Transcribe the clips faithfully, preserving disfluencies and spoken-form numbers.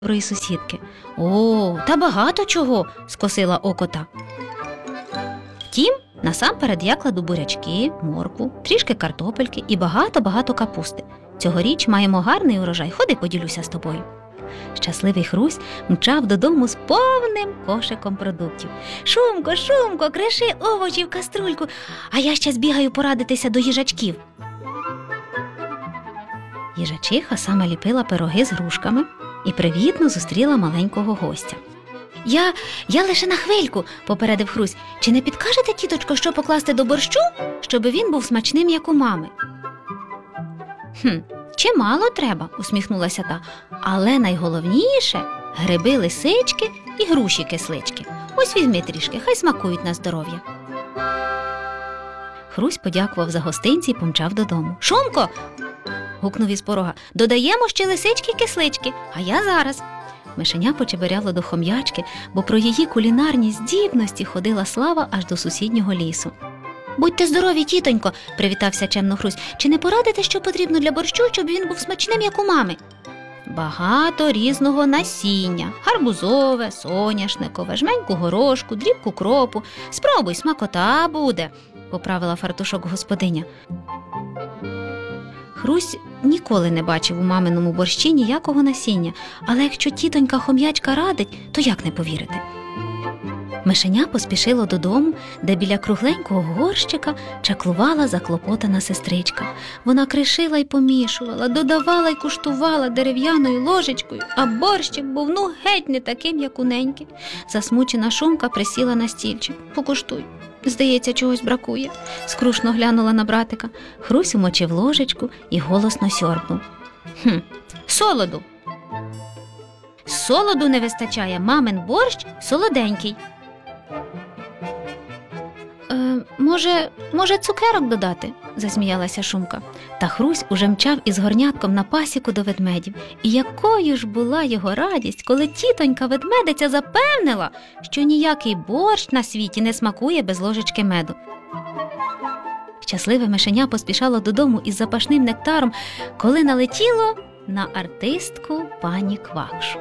доброї сусідки. О, та багато чого, скосила окота. Втім, насамперед я кладу бурячки, моркву, трішки картопельки і багато-багато капусти. Цьогоріч маємо гарний урожай, ходи поділюся з тобою. Щасливий Хрусь мчав додому з повним кошиком продуктів. Шумко, Шумко, криши овочі в каструльку, а я ще збігаю порадитися до їжачків. Їжачиха саме ліпила пироги з грушками і привітно зустріла маленького гостя. Я, я лише на хвильку, попередив Хрусь. Чи не підкажете, тіточко, що покласти до борщу, щоб він був смачним, як у мами? Хм, чимало треба, усміхнулася та. Але найголовніше – гриби лисички і груші кислички. Ось візьми трішки, хай смакують на здоров'я. Хрусь подякував за гостинці і помчав додому. Шумко! Гукнув із порога. Додаємо ще лисички й кислички, а я зараз. Мишеня почеберяло до хом'ячки, бо про її кулінарні здібності ходила слава аж до сусіднього лісу. Будьте здорові, тітонько, привітався чемно Хрусь. Чи не порадите, що потрібно для борщу, щоб він був смачним, як у мами? Багато різного насіння. Гарбузове, соняшникове, жменьку горошку, дрібку кропу. Спробуй, смакота буде, поправила фартушок господиня. Хрусь ніколи не бачив у маминому борщі ніякого насіння, але якщо тітонька-хом'ячка радить, то як не повірити? Мишеня поспішило додому, де біля кругленького горщика чаклувала заклопотана сестричка. Вона кришила й помішувала, додавала й куштувала дерев'яною ложечкою, а борщик був ну геть не таким, як у неньки. Засмучена Шумка присіла на стільчик. Покуштуй. Здається, чогось бракує. Скрушно глянула на братика. Хрусь умочив ложечку і голосно сьорбнув. Хм, солоду. Солоду не вистачає, мамин борщ солоденький. Е, може, може цукерок додати? Засміялася Шумка. Та Хрусь уже мчав із горнятком на пасіку до ведмедів. І якою ж була його радість, коли тітонька-ведмедиця запевнила, що ніякий борщ на світі не смакує без ложечки меду. Щасливе мишеня поспішало додому із запашним нектаром, коли налетіло на артистку пані Квакшу.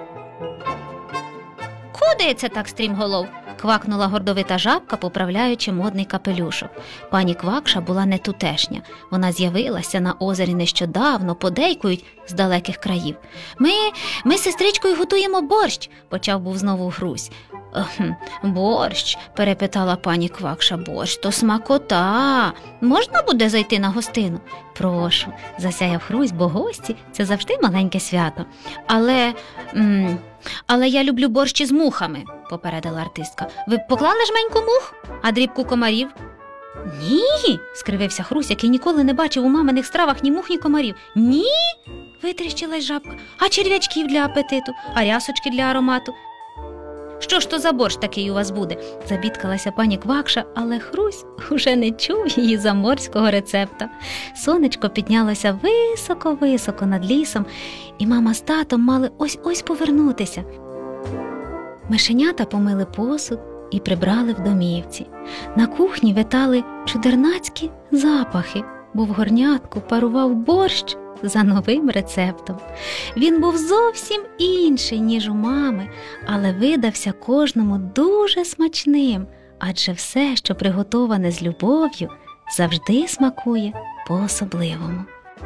«Куди це так, стрімголов?» – квакнула гордовита жабка, поправляючи модний капелюшок. Пані Квакша була не тутешня. Вона з'явилася на озері нещодавно, подейкують з далеких країв. «Ми, ми з сестричкою готуємо борщ», – почав був знову Хрусь. «Борщ?» – перепитала пані Квакша. «Борщ – то смакота. Можна буде зайти на гостину?» «Прошу», – засяяв Хрусь, бо гості – це завжди маленьке свято. «Але... М- але я люблю борщ із мухами», – попередила артистка. «Ви поклали жменьку мух? А дрібку комарів?» «Ні», – скривився Хрусь, який ніколи не бачив у маминих стравах ні мух, ні комарів. «Ні?» – витріщилась жабка. «А черв'ячків для апетиту? А рясочки для аромату?» «Що ж то за борщ такий у вас буде?» – забідкалася пані Квакша, але Хрусь уже не чув її заморського рецепта. Сонечко піднялося високо-високо над лісом, і мама з татом мали ось-ось повернутися. Мишенята помили посуд і прибрали в домівці. На кухні витали чудернацькі запахи, бо в горнятку парував борщ за новим рецептом. Він був зовсім інший, ніж у мами, але видався кожному дуже смачним, адже все, що приготоване з любов'ю, завжди смакує по-особливому.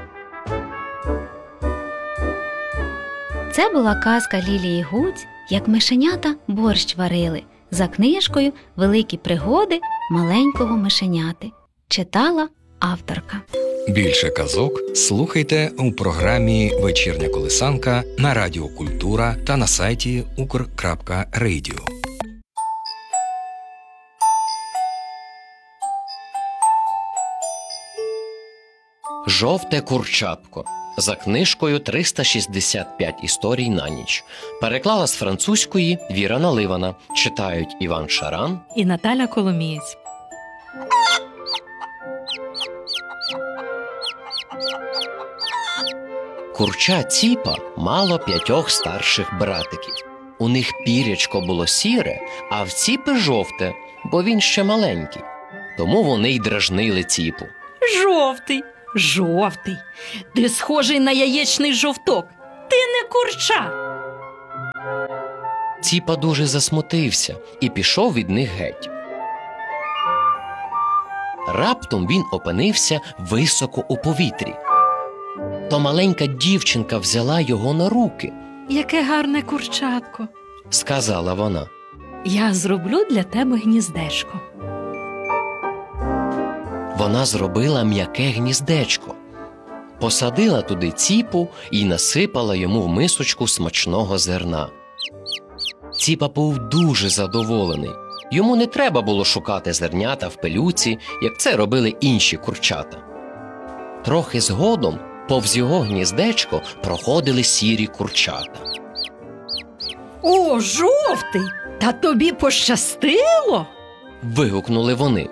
Це була казка Лілії Гудзь, як мишенята борщ варили, за книжкою «Великі пригоди маленького мишеняти». Читала авторка. Більше казок слухайте у програмі «Вечірня колисанка» на Радіо Культура та на сайті укр крапка радіо. Жовте курчатко. За книжкою триста шістдесят п'ять історій на ніч. Переклала з французької Віра Наливана. Читають Іван Шаран і Наталя Коломієць. Курча Ціпа мало п'ятьох старших братиків. У них пірячко було сіре, а в Ціпи жовте, бо він ще маленький. Тому вони й дражнили Ціпу. Жовтий, жовтий, ти схожий на яєчний жовток, ти не курча. Ціпа дуже засмутився і пішов від них геть. Раптом він опинився високо у повітрі. То маленька дівчинка взяла його на руки, Яке гарне курчатко. сказала вона. Я зроблю для тебе гніздечко. Вона зробила м'яке гніздечко, посадила туди ціпу і насипала йому в мисочку смачного зерна. Ціпа був дуже задоволений. Йому не треба було шукати зернята в пилюці, як це робили інші курчата. Трохи згодом повз його гніздечко проходили сірі курчата. О, жовтий! Та тобі пощастило? Вигукнули вони.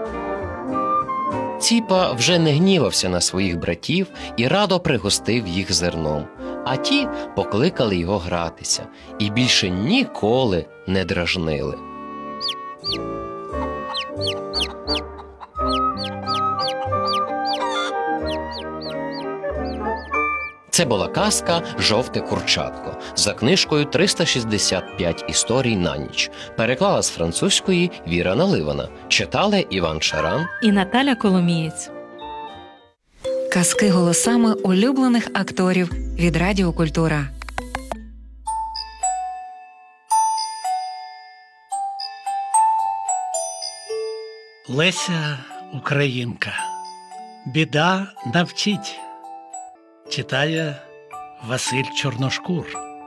Ціпа вже не гнівався на своїх братів і радо пригостив їх зерном, а ті покликали його гратися і більше ніколи не дражнили. Це була казка «Жовте курчатко» за книжкою триста шістдесят п'ять історій на ніч. Переклала з французької Віра Наливана. Читали Іван Шаран І Наталя Коломієць. Казки голосами улюблених акторів від Радіо Культура. Леся Українка. Біда навчить. Читає Василь Чорношкур.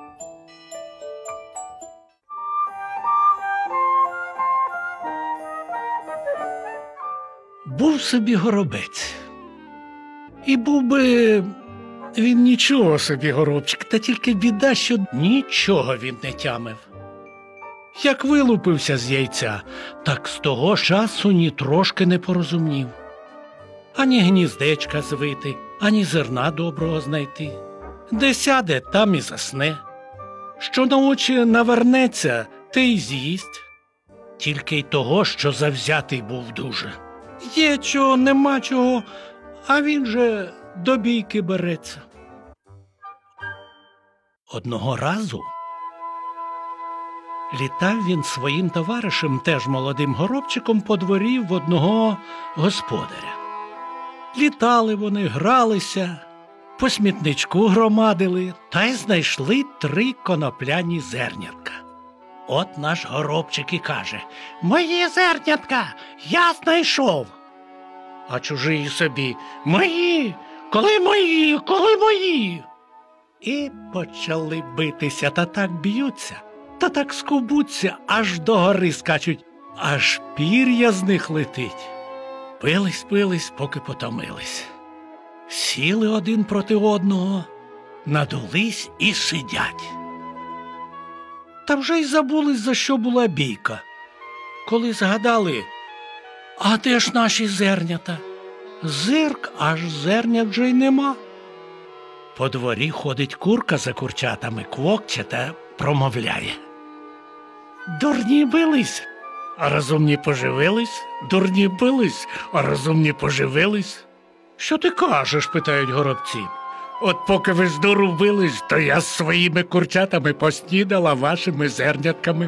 Був собі горобець. І був би він нічого собі горобчик, та тільки біда, що нічого він не тямив. Як вилупився з яйця, так з того часу ні трошки не порозумнів. Ані гніздечка звити, ані зерна доброго знайти. Де сяде, там і засне. Що на очі навернеться, те й з'їсть. Тільки й того, що завзятий був дуже. Є чого, нема чого, а він же до бійки береться. Одного разу літав він своїм товаришем, теж молодим горобчиком, по дворі в одного господаря. Літали вони, гралися, по смітничку громадили та й знайшли три конопляні зернятка. От наш горобчик і каже: «Мої зернятка, я знайшов!» А чужий собі: «Мої! Коли мої? Коли мої?» І почали битися, та так б'ються, та так скубуться, аж до гори скачуть, аж пір'я з них летить. Пились, пились, поки потомились. Сіли один проти одного, надулись і сидять. Та вже й забулись, за що була бійка. Коли згадали: а де ж наші зернята? Зирк, аж зернят вже й нема. По дворі ходить курка за курчатами, квокче та промовляє: «Дурні бились, а розумні поживились, дурні бились, а розумні поживились». «Що ти кажеш?» – питають горобці. «От поки ви з дуру бились, то я з своїми курчатами поснідала вашими зернятками».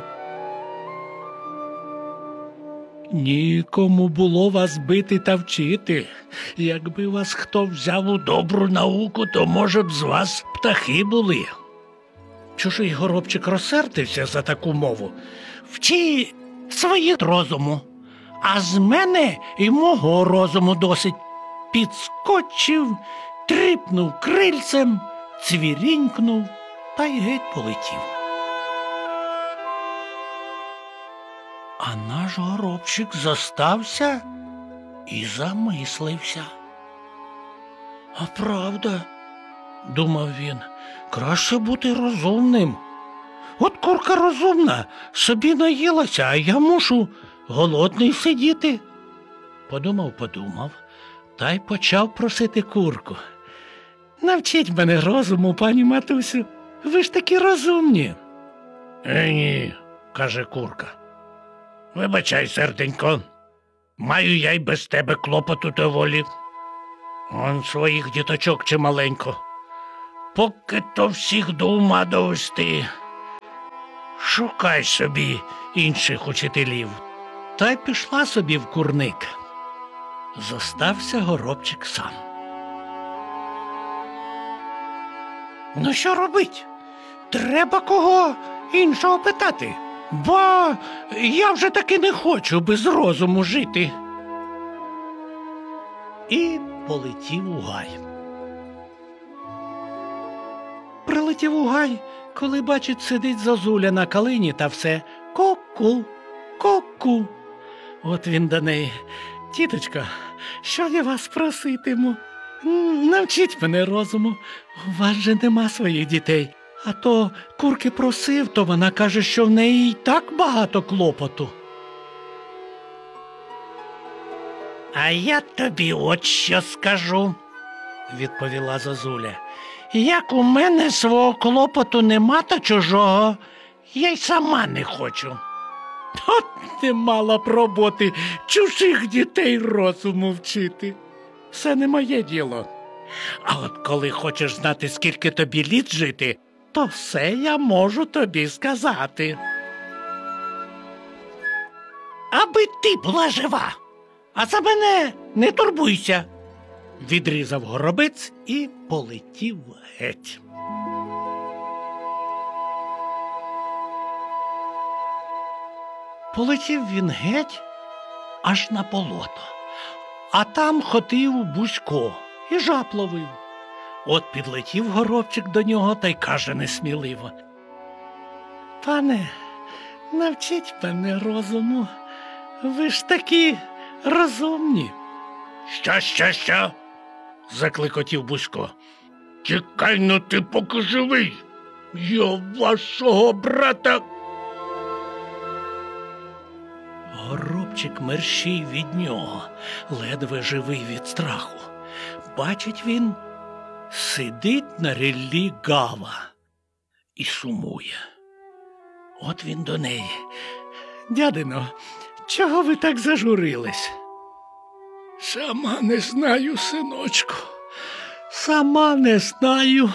Нікому було вас бити та вчити. Якби вас хто взяв у добру науку, то, може б, з вас птахи були. Чужий горобчик розсердився за таку мову. «Вчи своє розуму, а з мене і мого розуму досить». Підскочив, тріпнув крильцем, цвірінькнув та й геть полетів. А наш горобчик зостався і замислився. «А правда, – думав він, – краще бути розумним. От курка розумна, собі наїлася, а я мушу голодний сидіти». Подумав, подумав, та й почав просити курку: «Навчіть мене розуму, пані матусю, ви ж такі розумні». «Е, ні, – каже курка. Вибачай, серденько, маю я й без тебе клопоту доволі. Он своїх діточок чималенько. Поки то всіх до ума довести. шукай собі інших учителів. Та й пішла собі в курник. Зостався Горобчик сам. Ну що робить? Треба кого іншого питати, бо я вже таки не хочу без розуму жити. І полетів у гай. Прилетів у гай, коли, бачить, сидить зозуля на калині та все ку-ку, ку-ку. От він до неї: тіточка, що я вас проситиму? М, Навчіть мене розуму, у вас же нема своїх дітей. А то курки просив, то вона каже, що в неї й так багато клопоту. А я тобі от що скажу, відповіла зозуля. Як у мене свого клопоту нема та чужого, я й сама не хочу. От не мала б роботи чужих дітей розуму вчити. Це не моє діло. А от коли хочеш знати, скільки тобі літ жити, то все я можу тобі сказати. Аби ти була жива, а за мене не турбуйся, відрізав горобець і полетів геть. Полетів він геть аж на болото, а там ходив Бузько і жаб ловив. От підлетів горобчик до нього та й каже несміливо: пане, навчіть мене розуму, ви ж такі розумні. Що, що, що? Закликотів Бузько. Чекай, ну ти поки живий, я вашого брата. Горобчик мерщій від нього, ледве живий від страху. Бачить він, сидить на ріллі гава і сумує. От він до неї: дядино, чого ви так зажурились? Сама не знаю, синочку, сама не знаю.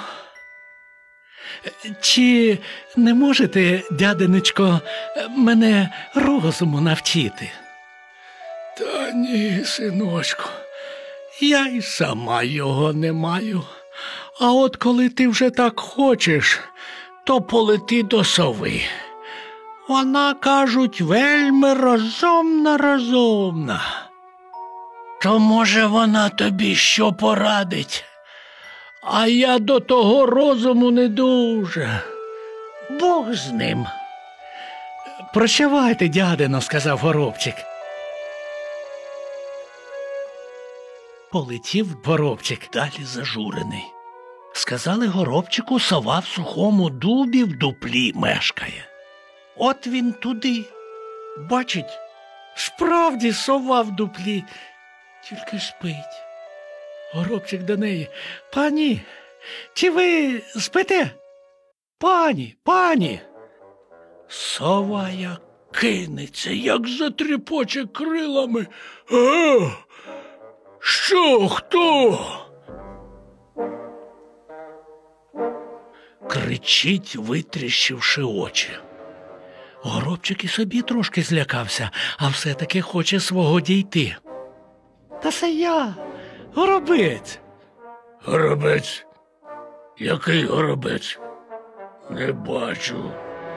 Чи не можете, дядинечко, мене розуму навчити? Та ні, синочку, я й сама його не маю. А от коли ти вже так хочеш, то полети до сови. Вона, кажуть, вельми розумна-розумна. То, може, вона тобі що порадить? А я до того розуму не дуже. Бог з ним. Прощавайте, дядино, сказав горобчик. Полетів горобчик далі зажурений. Сказали горобчику, сова в сухому дубі в дуплі мешкає. От він туди. Бачить, справді сова в дуплі, тільки спить. Горобчик до неї: пані, чи ви спите? Пані, пані. Сова як кинеться, як затріпоче крилами. А, що, хто? Кричить, витріщивши очі. Горобчик і собі трошки злякався, а все-таки хоче свого дійти. Та це я, горобець. Горобець? Який горобець? Не бачу.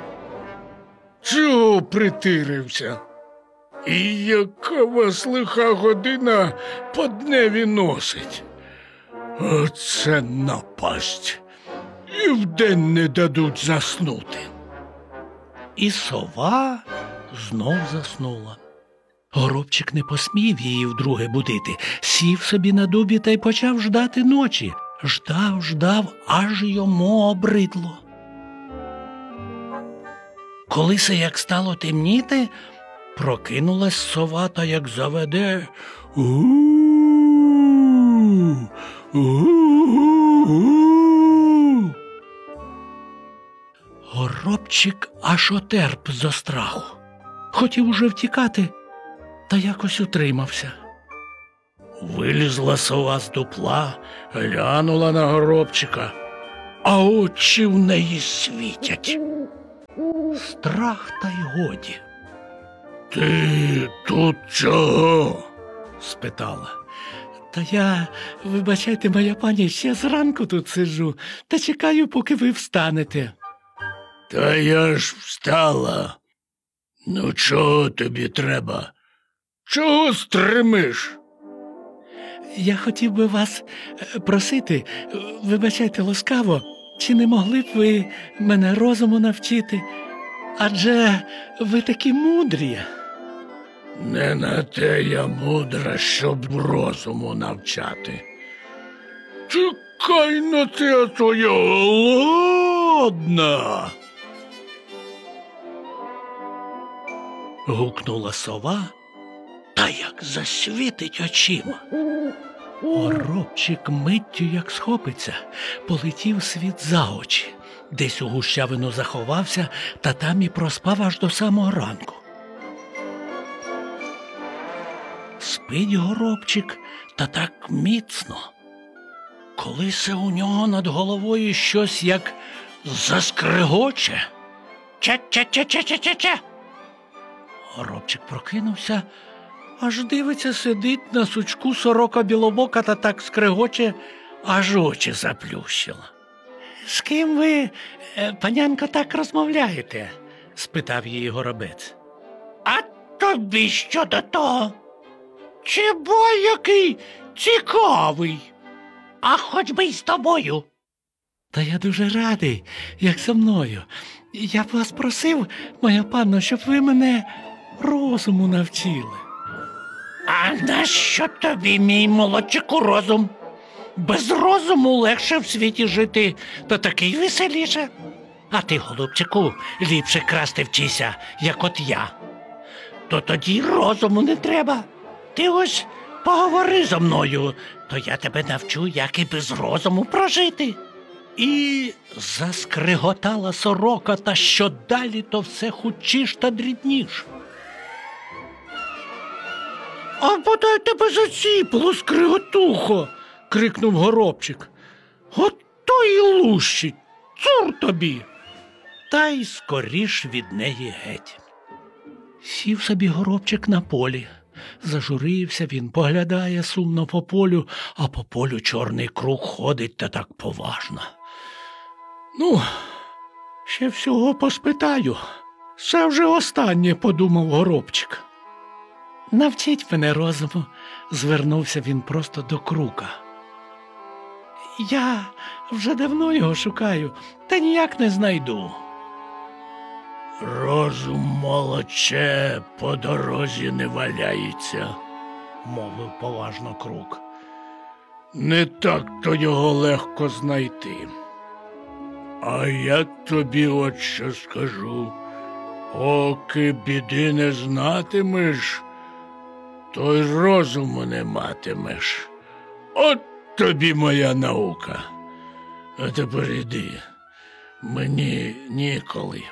Чого притирився? І яка вас лиха година по дневі носить? Оце напасть. І вдень не дадуть заснути. І сова знов заснула. Горобчик не посмів її вдруге будити, сів собі на дубі та й почав ждати ночі. Ждав, ждав, аж йому обридло. Коли се як стало темніти, прокинулась сова та як заведе: у-у-у, у-у-у. Горобчик аж отерп зо страху. Хотів уже втікати, та якось утримався. Вилізла сова з дупла, глянула на горобчика, а очі в неї світять. Страх та й годі. «Ти тут чого?» – спитала. «Та я, вибачайте, моя пані, ще зранку тут сиджу, та чекаю, поки ви встанете». «Та я ж встала. Ну, чого тобі треба? Чого стримиш?» «Я хотів би вас просити, вибачайте ласкаво, чи не могли б ви мене розуму навчити? Адже ви такі мудрі». «Не на те я мудра, щоб розуму навчати. Чекай на те, то я голодна!» Гукнула сова, та як засвітить очима. Горобчик миттю, як схопиться, полетів світ за очі, десь у гущавину заховався, та там і проспав аж до самого ранку. Спить горобчик, та так міцно. Колись у нього над головою щось як заскригоче. Ча-ча-ча-ча-ча-ча-ча. Горобчик прокинувся, аж дивиться, сидить на сучку сорока білобока та так скригоче, аж очі заплющила. «З ким ви, панянко, так розмовляєте?» – спитав її горобець. «А тобі що до того? Чи бо який цікавий? А хоч би й з тобою». «Та я дуже радий, як зо мною. Я б вас просив, моя панно, щоб ви мене розуму навчили». «А нащо тобі, мій молодчику, розум? Без розуму легше в світі жити, та такий веселіше. А ти, голубчику, ліпше красти вчися, як от я. То тоді розуму не треба. Ти ось поговори зо мною, то я тебе навчу, як і без розуму прожити». І заскриготала сорока, та що далі, то все хутчіш та дрібніш. «А подай тебе заціпило, скриготухо!» – крикнув горобчик. «От то й лущить! Цур тобі!» Та й скоріш від неї геть. Сів собі горобчик на полі. Зажурився він, поглядає сумно по полю, а по полю чорний круг ходить та так поважно. «Ну, ще всього поспитаю. Це вже останнє», – подумав горобчик. «Навчіть мене розуму», – звернувся він просто до крука. «Я вже давно його шукаю, та ніяк не знайду». «Розум, молодче, по дорозі не валяється», – мовив поважно крук. «Не так-то його легко знайти. А я тобі от що скажу. Поки біди не знатимеш, то й розуму не матимеш. От тобі моя наука. А тепер іди, мені ніколи».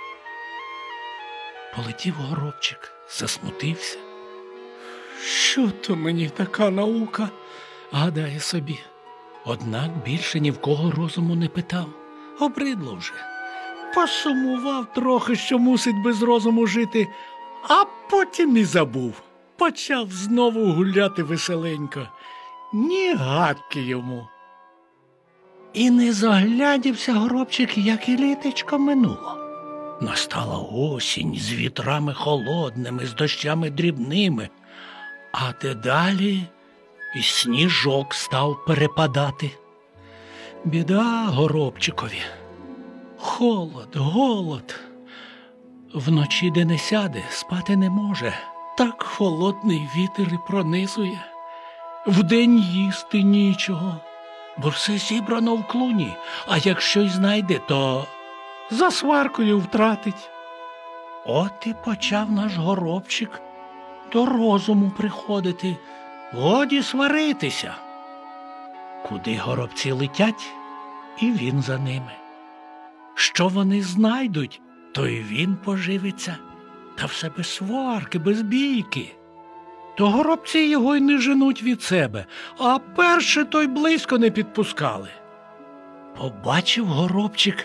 Полетів горобчик, засмутився. «Що то мені така наука?» – гадає собі. Однак більше ні в кого розуму не питав. Обридло вже. Посумував трохи, що мусить без розуму жити, а потім і забув. Почав знову гуляти веселенько. Ні гадки йому. І не заглядівся горобчик, як і літечко минуло. Настала осінь з вітрами холодними, з дощами дрібними, а дедалі і сніжок став перепадати. Біда горобчикові. Холод, голод. Вночі, де не сяде, спати не може. Так холодний вітер і пронизує. Вдень їсти нічого, бо все зібрано в клуні, а якщо й знайде, то за сваркою втратить. От і почав наш горобчик до розуму приходити, годі сваритися. Куди горобці летять, і він за ними. Що вони знайдуть, то й він поживиться, та все без сварки, без бійки. То горобці його й не женуть від себе, а перше то й близько не підпускали. Побачив горобчик,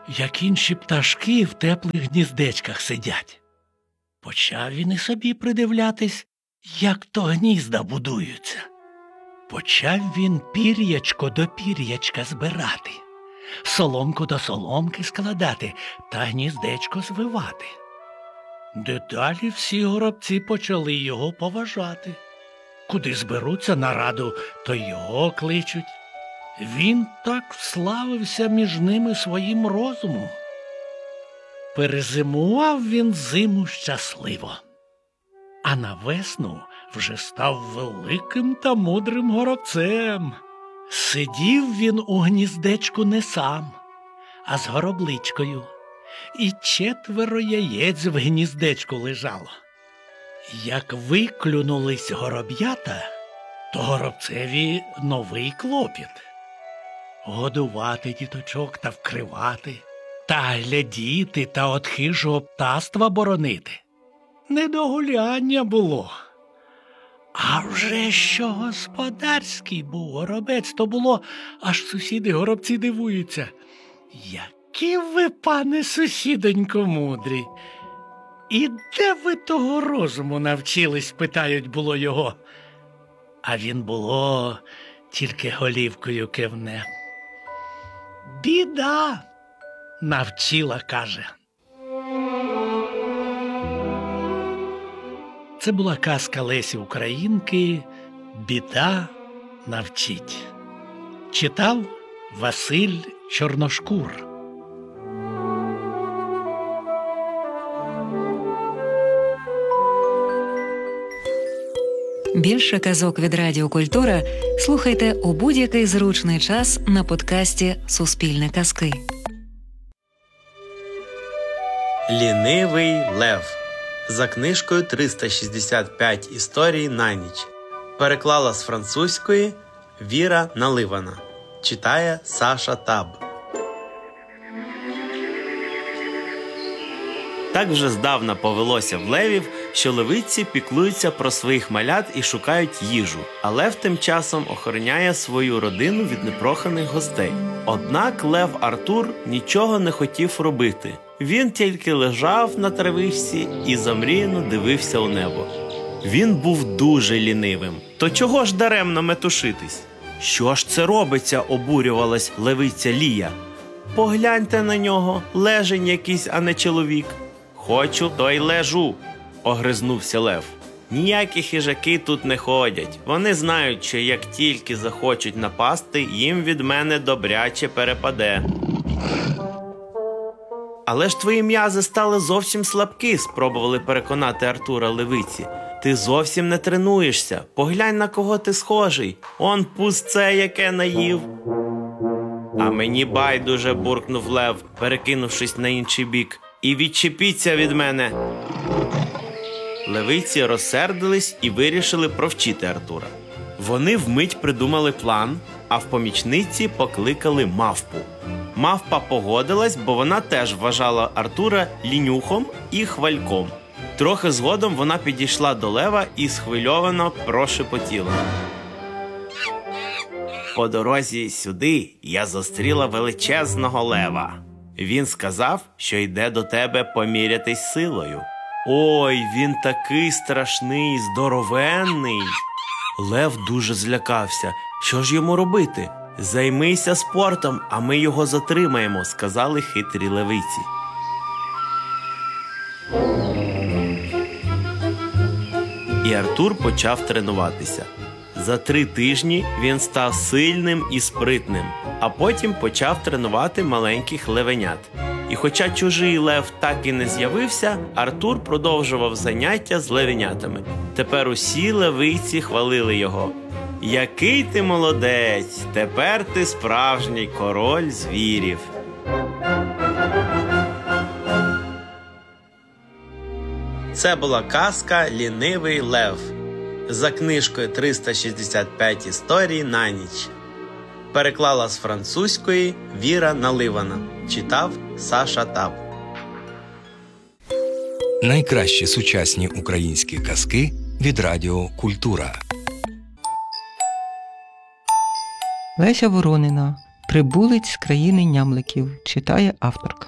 як інші пташки в теплих гніздечках сидять. Почав він і собі придивлятись, як то гнізда будуються. Почав він пір'ячко до пір'ячка збирати, соломку до соломки складати та гніздечко звивати. Дедалі всі горобці почали його поважати. Куди зберуться на раду, то його кличуть. Він так вславився між ними своїм розумом. Перезимував він зиму щасливо, а на весну вже став великим та мудрим горобцем. Сидів він у гніздечку не сам, а з горобличкою, і четверо яєць в гніздечку лежало. Як виклюнулись гороб'ята, то горобцеві новий клопіт – годувати діточок та вкривати, та глядіти та от хижого птаства боронити. Не до гуляння було. А вже що господарський був горобець, то було, аж сусіди горобці дивуються. Які ви, пане сусідонько, мудрі! І де ви того розуму навчились, питають було його. А він було, тільки голівкою кивне. Біда, навчила, каже. Це була казка Лесі Українки «Біда навчить». Читав Василь Чорношкур. Більше казок від Радіо Культура слухайте у будь-який зручний час на подкасті «Суспільне казки». Лінивий лев. За книжкою триста шістдесят п'ять історій на ніч. Переклала з французької Віра Наливана. Читає Саша Таб. Так вже здавна повелося в левів, що левиці піклуються про своїх малят і шукають їжу, а лев тим часом охороняє свою родину від непроханих гостей. Однак лев Артур нічого не хотів робити. Він тільки лежав на травичці і замріяно дивився у небо. Він був дуже лінивим. То чого ж даремно метушитись? Що ж це робиться, обурювалась левиця Лія. Погляньте на нього, лежень якийсь, а не чоловік. Хочу, то й лежу, огризнувся лев. Ніякі хижаки тут не ходять. Вони знають, що як тільки захочуть напасти, їм від мене добряче перепаде. Але ж твої м'язи стали зовсім слабкі, спробували переконати Артура левиці. Ти зовсім не тренуєшся. Поглянь, на кого ти схожий. Он пусце, яке наїв. А мені байдуже, буркнув лев, перекинувшись на інший бік. І відчепіться від мене. Левиці розсердились і вирішили провчити Артура. Вони вмить придумали план, а в помічниці покликали мавпу. Мавпа погодилась, бо вона теж вважала Артура лінюхом і хвальком. Трохи згодом вона підійшла до лева і схвильовано прошепотіла. По дорозі сюди я зустріла величезного лева. Він сказав, що йде до тебе помірятись силою. Ой, він такий страшний, здоровенний. Лев дуже злякався. Що ж йому робити? Займися спортом, а ми його затримаємо, сказали хитрі левиці. І Артур почав тренуватися. За три тижні він став сильним і спритним, а потім почав тренувати маленьких левенят. І хоча чужий лев так і не з'явився, Артур продовжував заняття з левенятами. Тепер усі левиці хвалили його. «Який ти молодець! Тепер ти справжній король звірів!» Це була казка «Лінивий лев» за книжкою триста шістдесят п'ять історій на ніч. Переклала з французької Віра Наливана. Читав Саша Таб. Найкращі сучасні українські казки від Радіо Культура. Леся Воронина Прибулець з країни нямликів, читає авторка.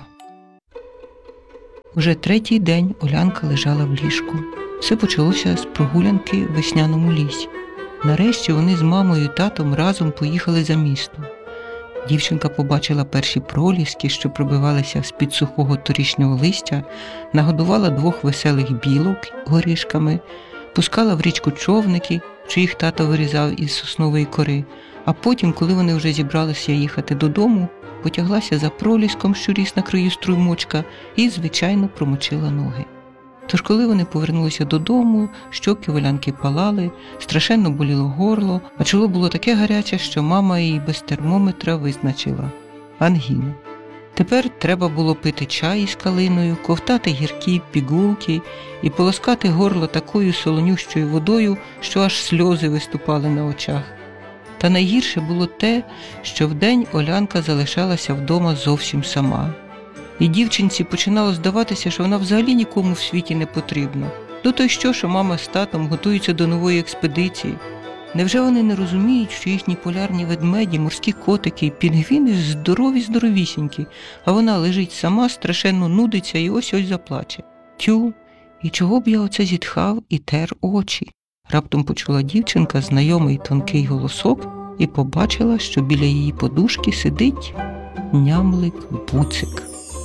Уже третій день Олянка лежала в ліжку. Все почалося з прогулянки в весняному лісі. Нарешті вони з мамою і татом разом поїхали за місто. Дівчинка побачила перші проліски, що пробивалися з-під сухого торішнього листя, нагодувала двох веселих білок горішками, пускала в річку човники, що їх тато вирізав із соснової кори, а потім, коли вони вже зібралися їхати додому, потяглася за проліском, що ріс на краю струмочка, і, звичайно, промочила ноги. Тож, коли вони повернулися додому, щоки в Олянки палали, страшенно боліло горло, а чоло було таке гаряче, що мама її без термометра визначила – ангіна. Тепер треба було пити чай із калиною, ковтати гіркі пігулки і полоскати горло такою солонющою водою, що аж сльози виступали на очах. Та найгірше було те, що вдень Олянка залишалася вдома зовсім сама. І дівчинці починало здаватися, що вона взагалі нікому в світі не потрібна. Ну то й що, що мама з татом готуються до нової експедиції? Невже вони не розуміють, що їхні полярні ведмеді, морські котики і пінгвіни здорові-здоровісінькі, а вона лежить сама, страшенно нудиться і ось-ось заплаче? Тю, і чого б я оце зітхав і тер очі? Раптом почула дівчинка знайомий тонкий голосок і побачила, що біля її подушки сидить нямлик Буцик.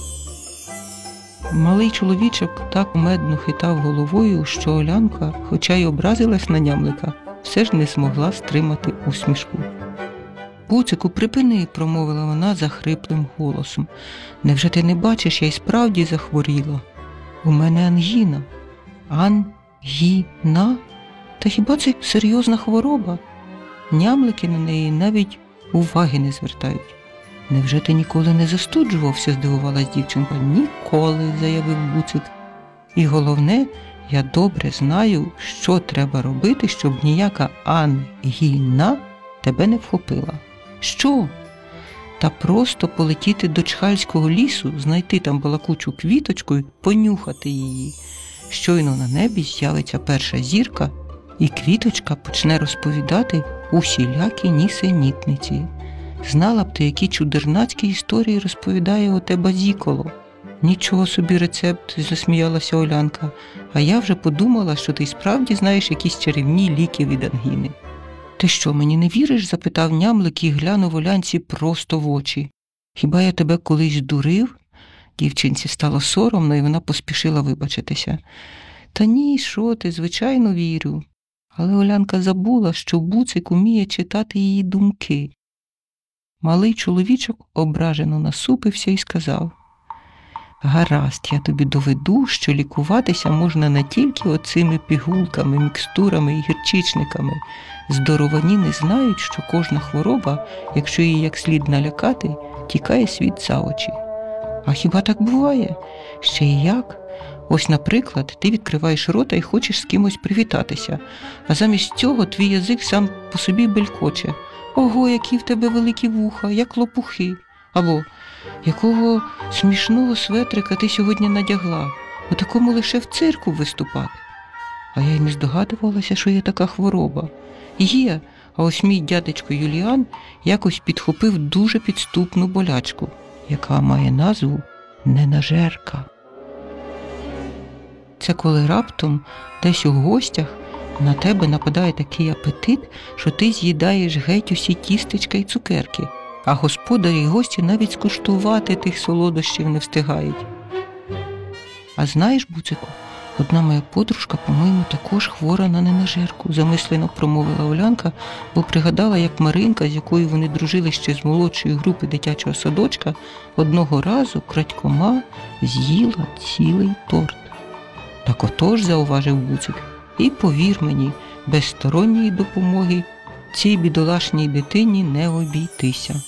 Малий чоловічок так медно хитав головою, що Олянка, хоча й образилась на нямлика, все ж не змогла стримати усмішку. «Буцику, припини», – промовила вона захриплим голосом. «Невже ти не бачиш, я й справді захворіла? У мене ангіна». «Ан-гі-на? Та хіба це серйозна хвороба?» Нямлики на неї навіть уваги не звертають. «Невже ти ніколи не застуджувався?» – здивувалась дівчинка. «Ніколи», – заявив Буцик. «І головне, я добре знаю, що треба робити, щоб ніяка ангіна тебе не вхопила». «Що?» «Та просто полетіти до Чхальського лісу, знайти там балакучу квіточку і понюхати її. Щойно на небі з'явиться перша зірка, і квіточка почне розповідати усілякі нісенітниці. Знала б ти, які чудернацькі історії розповідає оте базіколо». «Нічого собі рецепт», – засміялася Олянка, «а я вже подумала, що ти справді знаєш якісь чарівні ліки від ангіни». «Ти що, мені не віриш?» – запитав нямлик і глянув Олянці просто в очі. «Хіба я тебе колись дурив?» Дівчинці стало соромно, і вона поспішила вибачитися. «Та ні, що ти, звичайно вірю». Але Олянка забула, що Буцик уміє читати її думки. Малий чоловічок ображено насупився і сказав: «Гаразд, я тобі доведу, що лікуватися можна не тільки оцими пігулками, мікстурами і гірчичниками. Здоровані не знають, що кожна хвороба, якщо її як слід налякати, тікає світ за очі». «А хіба так буває?» «Ще й як. Ось, наприклад, ти відкриваєш рота і хочеш з кимось привітатися, а замість цього твій язик сам по собі белькоче. Ого, які в тебе великі вуха, як лопухи. Або якого смішного светрика ти сьогодні надягла, у такому лише в цирку виступати. А я й не здогадувалася, що є така хвороба. Є, а ось мій дядечко Юліан якось підхопив дуже підступну болячку, яка має назву ненажерка. Це коли раптом десь у гостях на тебе нападає такий апетит, що ти з'їдаєш геть усі тістечка й цукерки, а господарі й гості навіть скуштувати тих солодощів не встигають. А знаєш, Буцику, одна моя подружка, по-моєму, також хвора на ненажерку, замислено промовила Олянка, бо пригадала, як Маринка, з якою вони дружили ще з молодшої групи дитячого садочка, одного разу крадькома з'їла цілий торт. Так отож, зауважив Буцик, і повір мені, без сторонньої допомоги цій бідолашній дитині не обійтися.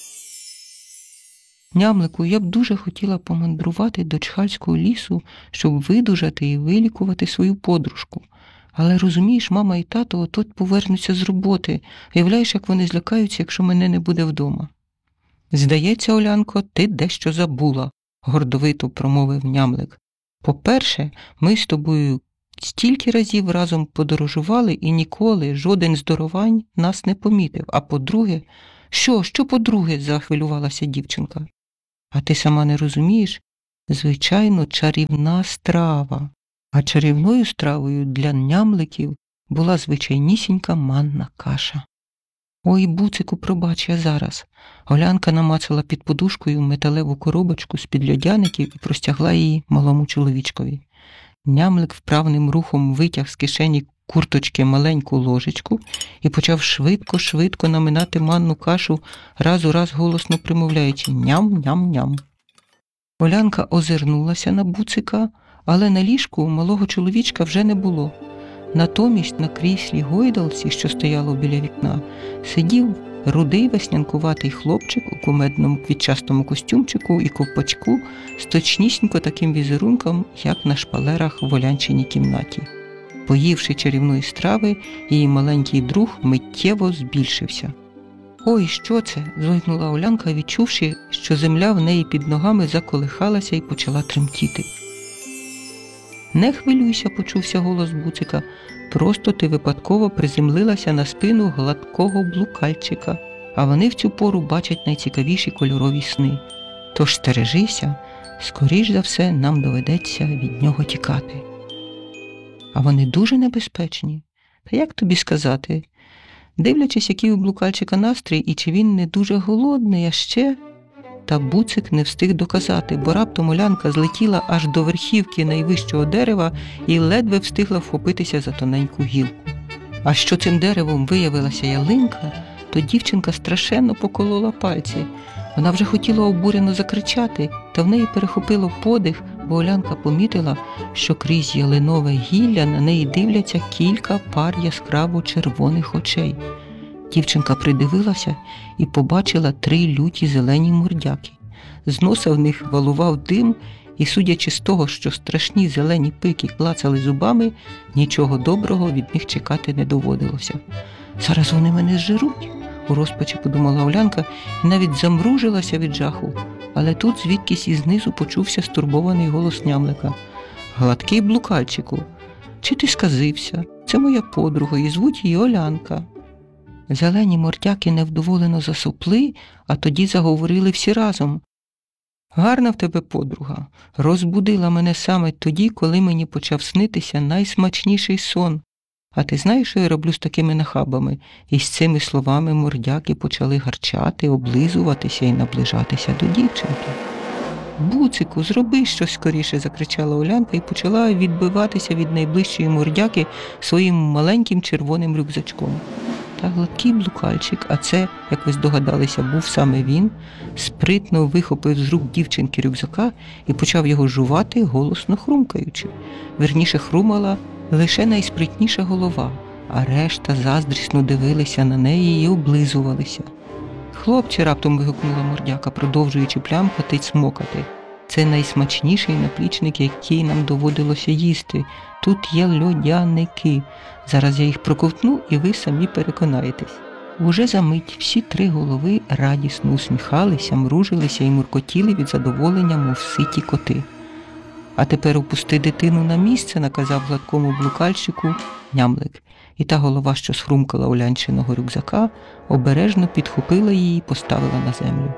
Нямлику, я б дуже хотіла помандрувати до Чхальського лісу, щоб видужати і вилікувати свою подружку. Але, розумієш, мама і тато от-от повернуться з роботи. Уявляєш, як вони злякаються, якщо мене не буде вдома. Здається, Олянко, ти дещо забула, гордовито промовив нямлик. По-перше, ми з тобою стільки разів разом подорожували і ніколи жоден з здоровань нас не помітив. А по-друге, Що, що по-друге? – захвилювалася дівчинка. А ти сама не розумієш? Звичайно, чарівна страва. А чарівною стравою для нямликів була звичайнісінька манна каша. Ой, Буцику, пробач, я зараз. Олянка намацала під подушкою металеву коробочку з-під льодяників і простягла її малому чоловічкові. Нямлик вправним рухом витяг з кишені курточки маленьку ложечку і почав швидко-швидко наминати манну кашу, раз у раз голосно примовляючи «ням-ням-ням». Олянка озирнулася на Буцика, але на ліжку малого чоловічка вже не було. Натомість на кріслі гойдалці, що стояло біля вікна, сидів рудий веснянкуватий хлопчик у кумедному квітчастому костюмчику і ковпачку з точнісінько таким візерунком, як на шпалерах в Олянчиній кімнаті. Поївши чарівної страви, її маленький друг миттєво збільшився. «Ой, що це?» – зойкнула Олянка, відчувши, що земля в неї під ногами заколихалася і почала тремтіти. «Не хвилюйся», – почувся голос Буцика, – «просто ти випадково приземлилася на спину гладкого блукальчика, а вони в цю пору бачать найцікавіші кольорові сни. Тож стережися, скоріш за все нам доведеться від нього тікати». «А вони дуже небезпечні. Та як тобі сказати? Дивлячись, який у блукальчика настрій і чи він не дуже голодний, а ще...» Та Буцик не встиг доказати, бо раптом Олянка злетіла аж до верхівки найвищого дерева і ледве встигла вхопитися за тоненьку гілку. А що цим деревом виявилася ялинка, то дівчинка страшенно поколола пальці. Вона вже хотіла обурено закричати, та в неї перехопило подих, бо Олянка помітила, що крізь ялинове гілля на неї дивляться кілька пар яскраво червоних очей. Дівчинка придивилася і побачила три люті зелені мордяки. З носа в них валував дим, і, судячи з того, що страшні зелені пики клацали зубами, нічого доброго від них чекати не доводилося. «Зараз вони мене зжируть», – у розпачі подумала Олянка і навіть замружилася від жаху. Але тут звідкись ізнизу почувся стурбований голос нямлика. «Гладкий блукальчику, чи ти сказився? Це моя подруга, і звуть її Олянка». Зелені мордяки невдоволено засопли, а тоді заговорили всі разом. «Гарна в тебе подруга. Розбудила мене саме тоді, коли мені почав снитися найсмачніший сон. А ти знаєш, що я роблю з такими нахабами?» І з цими словами мордяки почали гарчати, облизуватися і наближатися до дівчинки. «Буцику, зроби щось скоріше!» – закричала Олянка і почала відбиватися від найближчої мордяки своїм маленьким червоним рюкзачком. Та гладкий блукальчик, а це, як ви здогадалися, був саме він, спритно вихопив з рук дівчинки рюкзака і почав його жувати, голосно хрумкаючи. Верніше хрумала лише найспритніша голова, а решта заздрісно дивилися на неї і облизувалися. «Хлопче!» – раптом вигукнула мордяка, продовжуючи плямкати й цмокати. «Це найсмачніший наплічник, який нам доводилося їсти. Тут є льодяники. Зараз я їх проковтну, і ви самі переконаєтесь». Уже за мить всі три голови радісно усміхалися, мружилися і муркотіли від задоволення, мов ситі коти. «А тепер опусти дитину на місце», – наказав гладкому блукальщику нямлик. І та голова, що схрумкала Олянчиного рюкзака, обережно підхопила її і поставила на землю.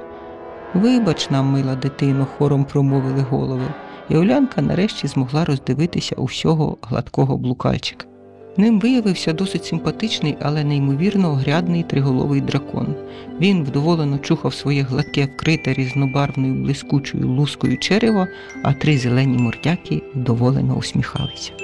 «Вибач нам, мила дитино», – хором промовили голови, і Олянка нарешті змогла роздивитися усього гладкого блукальчика. Ним виявився досить симпатичний, але неймовірно огрядний триголовий дракон. Він вдоволено чухав своє гладке, вкрите різнобарвною блискучою лускою черево, а три зелені мордяки вдоволено усміхалися.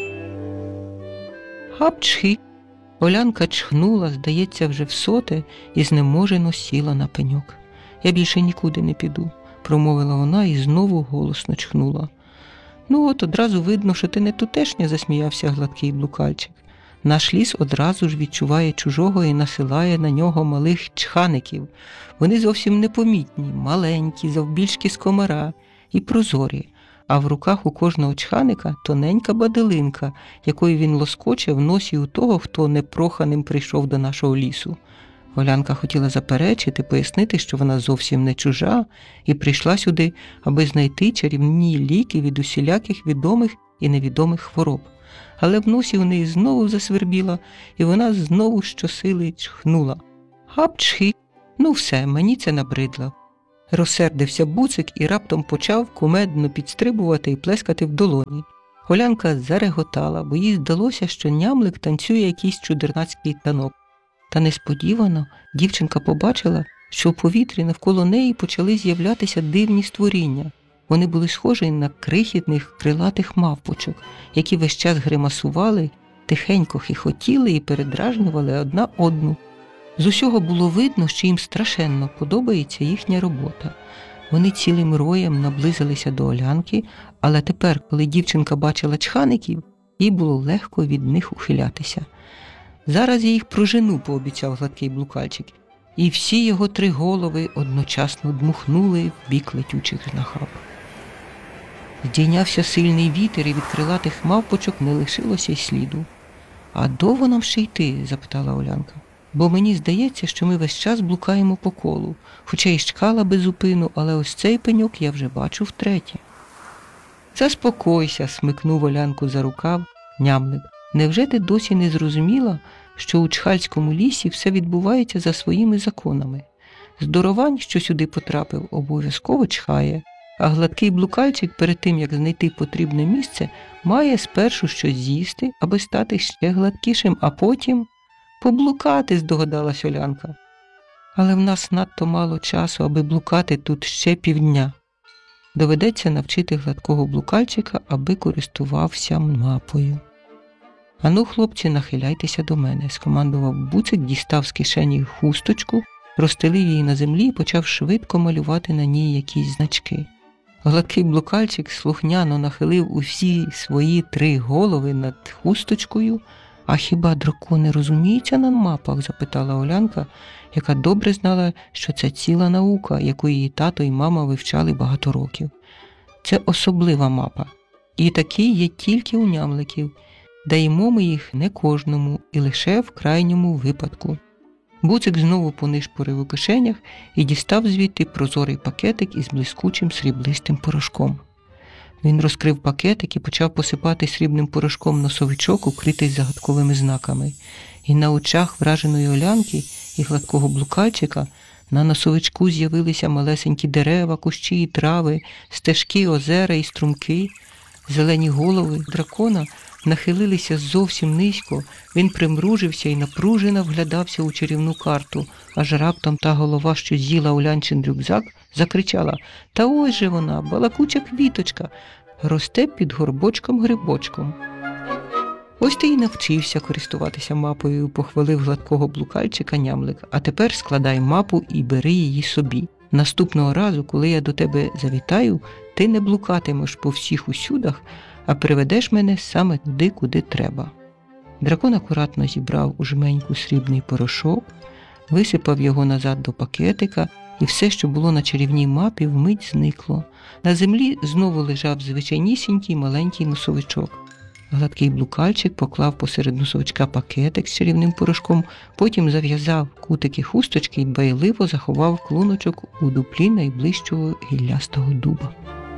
«Хап-чхи!» Олянка чхнула, здається, вже всоте, і знеможено сіла на пеньок. «Я більше нікуди не піду», – промовила вона і знову голосно чхнула. «Ну от одразу видно, що ти не тутешня», – засміявся гладкий блукальчик. «Наш ліс одразу ж відчуває чужого і насилає на нього малих чхаників. Вони зовсім непомітні, маленькі, завбільшки з комара і прозорі, а в руках у кожного чханика тоненька баделинка, якою він лоскоче в носі у того, хто непроханим прийшов до нашого лісу». Олянка хотіла заперечити, пояснити, що вона зовсім не чужа і прийшла сюди, аби знайти чарівні ліки від усіляких відомих і невідомих хвороб. Але в носі у неї знову засвербіло, і вона знову щосили чхнула. «Хап-чхи!» Ну все, мені це набридло. Розсердився Буцик і раптом почав кумедно підстрибувати і плескати в долоні. Олянка зареготала, бо їй здалося, що нямлик танцює якийсь чудернацький танок. Та несподівано дівчинка побачила, що в повітрі навколо неї почали з'являтися дивні створіння. Вони були схожі на крихітних крилатих мавпочок, які весь час гримасували, тихенько хихотіли і передражнювали одна одну. З усього було видно, що їм страшенно подобається їхня робота. Вони цілим роєм наблизилися до Олянки, але тепер, коли дівчинка бачила чхаників, їй було легко від них ухилятися. «Зараз я їх прожену», – пообіцяв гладкий блукальчик, і всі його три голови одночасно дмухнули в бік летючих жнахав. Здійнявся сильний вітер, і від крилатих мавпочок не лишилося й сліду. «А довго нам ще йти?» – запитала Олянка. «Бо мені здається, що ми весь час блукаємо по колу, хоча й чкала без зупину, але ось цей пеньок я вже бачу втретє». «Заспокойся», – смикнув Олянку за рукав нямлик. «Невже ти досі не зрозуміла, що у чхальському лісі все відбувається за своїми законами? Здоровань, що сюди потрапив, обов'язково чхає, а гладкий блукальчик перед тим, як знайти потрібне місце, має спершу щось з'їсти, аби стати ще гладкішим, а потім поблукати», – здогадалась Олянка. «Але в нас надто мало часу, аби блукати тут ще півдня. Доведеться навчити гладкого блукальчика, аби користувався мапою». «Ану, хлопці, нахиляйтеся до мене», – скомандував Буцик, дістав з кишені хусточку, розстелив її на землі і почав швидко малювати на ній якісь значки. Гладкий блукальчик слухняно нахилив усі свої три голови над хусточкою. «А хіба дракони розуміються на мапах?» – запитала Олянка, яка добре знала, що це ціла наука, яку її тато і мама вивчали багато років. «Це особлива мапа, і такі є тільки у нямликів. Даємо ми їх не кожному і лише в крайньому випадку». Буцик знову понишпорив у кишенях і дістав звідти прозорий пакетик із блискучим сріблистим порошком. Він розкрив пакетик і почав посипати срібним порошком носовичок, укритий загадковими знаками. І на очах враженої Олянки і гладкого блукальчика на носовичку з'явилися малесенькі дерева, кущі і трави, стежки, озера і струмки. Зелені голови дракона нахилилися зовсім низько, він примружився і напружено вглядався у чарівну карту, аж раптом та голова, що з'їла Олянчин рюкзак, закричала: «Та ось же вона, балакуча квіточка, росте під горбочком-грибочком». «Ось ти й навчився користуватися мапою», – похвалив гладкого блукальчика нямлик. «А тепер складай мапу і бери її собі. Наступного разу, коли я до тебе завітаю, ти не блукатимеш по всіх усюдах, а приведеш мене саме туди, куди треба». Дракон акуратно зібрав у жменьку срібний порошок, висипав його назад до пакетика, і все, що було на чарівній мапі, вмить зникло. На землі знову лежав звичайнісінький маленький носовичок. Гладкий блукальчик поклав посеред носовичка пакетик з чарівним порошком, потім зав'язав кутики хусточки і дбайливо заховав клуночок у дуплі найближчого гіллястого дуба.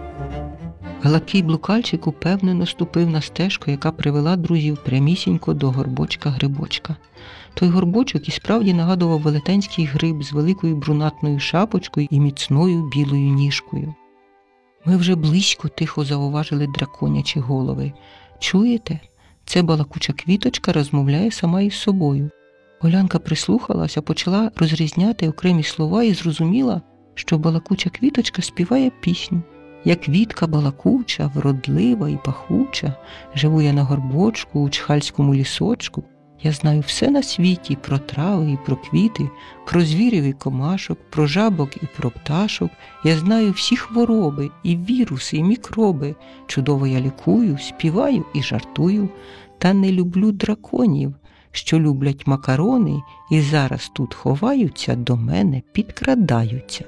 Гладкий блукальчик упевнено ступив на стежку, яка привела друзів прямісінько до горбочка-грибочка. Той горбочок і справді нагадував велетенський гриб з великою брунатною шапочкою і міцною білою ніжкою. «Ми вже близько», – тихо зауважили драконячі голови. «Чуєте? Це балакуча квіточка розмовляє сама із собою». Олянка прислухалася, почала розрізняти окремі слова і зрозуміла, що балакуча квіточка співає пісню. «Я квітка балакуча, вродлива і пахуча, живу я на горбочку, у чхальському лісочку. Я знаю все на світі, про трави і про квіти, про звірів і комашок, про жабок і про пташок. Я знаю всі хвороби, і віруси, і мікроби. Чудово я лікую, співаю і жартую. Та не люблю драконів, що люблять макарони, і зараз тут ховаються, до мене підкрадаються».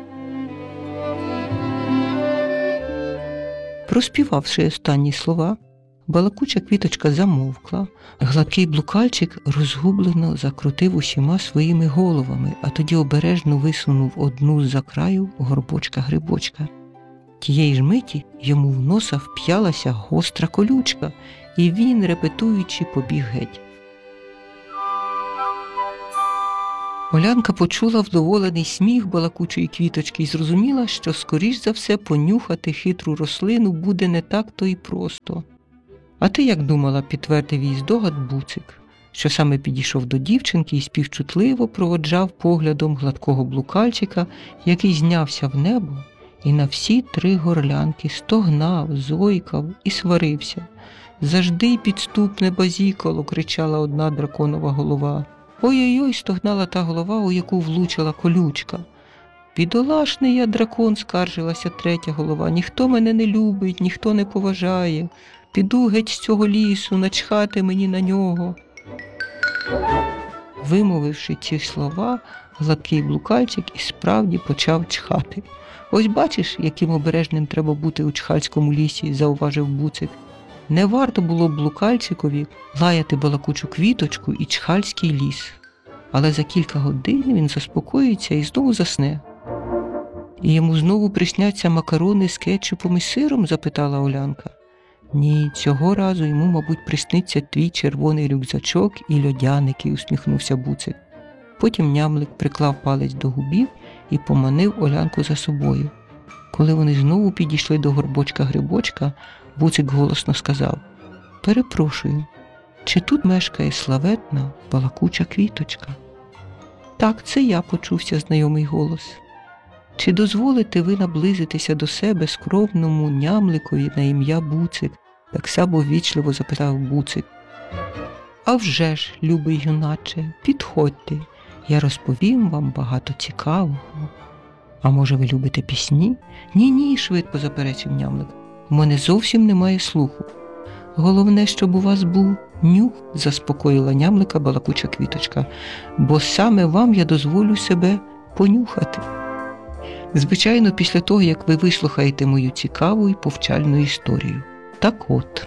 Проспівавши останні слова, балакуча квіточка замовкла, гладкий блукальчик розгублено закрутив усіма своїми головами, а тоді обережно висунув одну з-за краю горбочка-грибочка. Тієї ж миті йому в носа вп'ялася гостра колючка, і він, репетуючи, побіг геть. Олянка почула вдоволений сміх балакучої квіточки і зрозуміла, що, скоріш за все, понюхати хитру рослину буде не так-то і просто. «А ти як думала?» – підтвердив її здогад Буцик, що саме підійшов до дівчинки і співчутливо проводжав поглядом гладкого блукальчика, який знявся в небо і на всі три горлянки стогнав, зойкав і сварився. «Завжди підступне базікало!» – кричала одна драконова голова. «Ой-ой-ой!» – стогнала та голова, у яку влучила колючка. «Бідолашний я дракон!» – скаржилася третя голова. «Ніхто мене не любить, ніхто не поважає. Піду геть з цього лісу, начхати мені на нього!» Вимовивши ці слова, гладкий блукальчик і справді почав чхати. «Ось бачиш, яким обережним треба бути у чхальському лісі», – зауважив Буцик. Не варто було б блукальчикові лаяти балакучу квіточку і чхальський ліс. Але за кілька годин він заспокоїться і знову засне. «І йому знову присняться макарони з кетчупом і сиром?» – запитала Олянка. «Ні, цього разу йому, мабуть, присниться твій червоний рюкзачок і льодяники», – усміхнувся Буцик. Потім нямлик приклав палець до губів і поманив Олянку за собою. Коли вони знову підійшли до горбочка-грибочка, Буцик голосно сказав: «Перепрошую, чи тут мешкає славетна балакуча квіточка?» «Так, це я», – почувся знайомий голос. «Чи дозволите ви наблизитися до себе скромному нямликові на ім'я Буцик?» – так само ввічливо запитав Буцик. «А вже ж, любий юначе, підходьте, я розповім вам багато цікавого». «А може, ви любите пісні?» «Ні-ні», – швидко заперечив нямлик. «У мене зовсім немає слуху. Головне, щоб у вас був нюх», – заспокоїла нямлика балакуча квіточка, «бо саме вам я дозволю себе понюхати. Звичайно, після того, як ви вислухаєте мою цікаву і повчальну історію. Так от.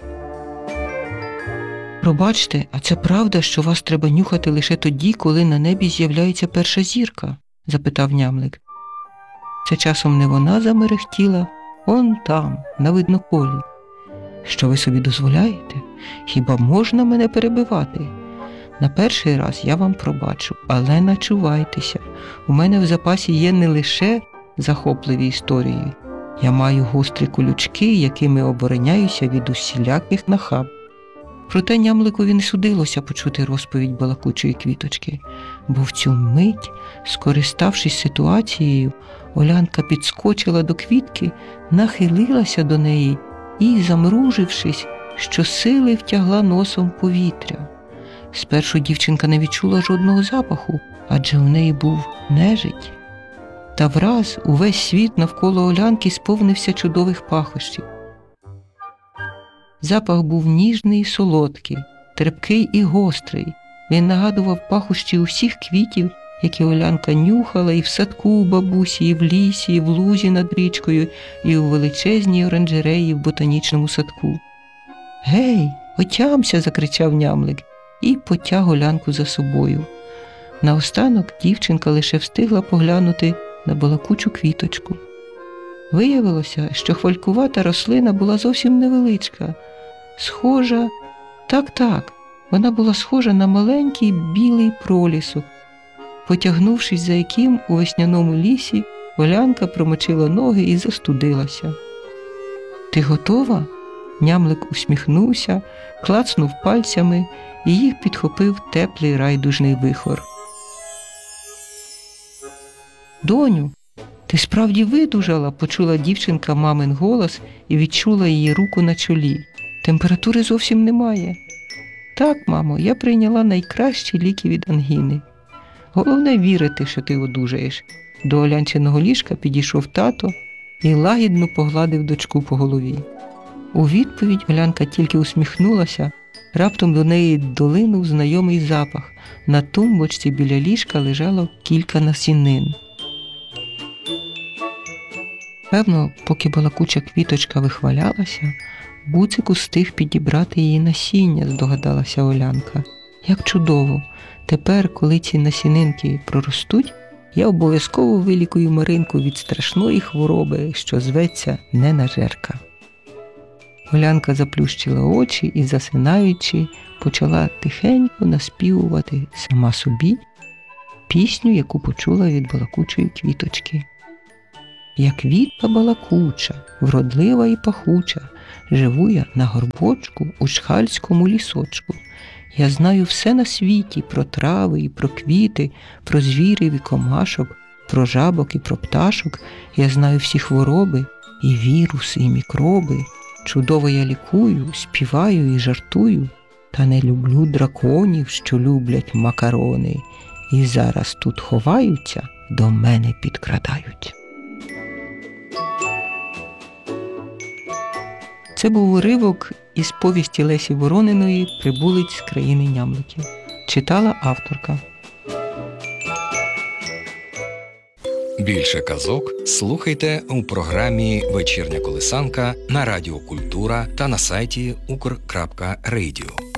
Пробачте, а це правда, що вас треба нюхати лише тоді, коли на небі з'являється перша зірка?» – запитав нямлик. «Це часом не вона замерехтіла? Он там, на видноколі. Що ви собі дозволяєте? Хіба можна мене перебивати? На перший раз я вам пробачу, але начувайтеся. У мене в запасі є не лише захопливі історії. Я маю гострі колючки, якими обороняюся від усіляких нахаб». Проте нямликові не судилося почути розповідь балакучої квіточки, бо в цю мить, скориставшись ситуацією, Олянка підскочила до квітки, нахилилася до неї і, замружившись, щосили втягла носом повітря. Спершу дівчинка не відчула жодного запаху, адже у неї був нежить. Та враз увесь світ навколо Олянки сповнився чудових пахощів. Запах був ніжний і солодкий, терпкий і гострий. Він нагадував пахощі усіх квітів, які Олянка нюхала і в садку у бабусі, і в лісі, і в лузі над річкою, і у величезній оранжереї в ботанічному садку. «Гей, отямся!» – закричав нямлик і потяг Олянку за собою. Наостанок дівчинка лише встигла поглянути на балакучу квіточку. Виявилося, що хвалькувата рослина була зовсім невеличка. Схожа, так-так, вона була схожа на маленький білий пролісок, потягнувшись за яким у весняному лісі, Олянка промочила ноги і застудилася. «Ти готова?» Нямлик усміхнувся, клацнув пальцями, і їх підхопив теплий райдужний вихор. «Доню, ти справді видужала?» – почула дівчинка мамин голос і відчула її руку на чолі. «Температури зовсім немає». «Так, мамо, я прийняла найкращі ліки від ангіни. Головне вірити, що ти одужаєш». До Олянчиного ліжка підійшов тато і лагідно погладив дочку по голові. У відповідь Олянка тільки усміхнулася, раптом до неї долинув знайомий запах. На тумбочці біля ліжка лежало кілька насінин. Певно, поки балакуча квіточка вихвалялася, Буцик устиг підібрати її насіння, здогадалася Олянка. Як чудово! Тепер, коли ці насінинки проростуть, я обов'язково вилікую Маринку від страшної хвороби, що зветься ненажерка. Олянка заплющила очі і, засинаючи, почала тихенько наспівувати сама собі пісню, яку почула від балакучої квіточки. «Я квітка балакуча, вродлива і пахуча, живу я на горбочку у чхальському лісочку. Я знаю все на світі про трави і про квіти, про звірів і комашок, про жабок і про пташок. Я знаю всі хвороби, і віруси, і мікроби. Чудово я лікую, співаю і жартую, та не люблю драконів, що люблять макарони, і зараз тут ховаються, до мене підкрадаються». Це був уривок із повісті Лесі Ворониної «Прибулець з країни нямликів». Читала авторка. Більше казок слухайте у програмі «Вечірня колисанка» на Радіо Культура та на сайті укр крапка радіо.